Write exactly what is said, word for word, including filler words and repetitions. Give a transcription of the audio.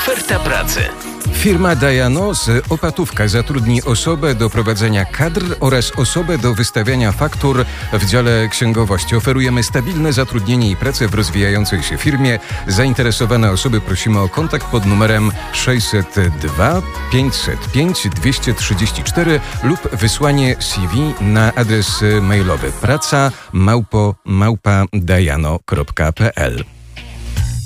Oferta pracy. Firma Dajano z Opatówka zatrudni osobę do prowadzenia kadr oraz osobę do wystawiania faktur w dziale księgowości. Oferujemy stabilne zatrudnienie i pracę w rozwijającej się firmie. Zainteresowane osoby prosimy o kontakt pod numerem sześćset dwa pięćset pięć dwieście trzydzieści cztery lub wysłanie C V na adres mailowy praca małpo małpa dajano kropka p l.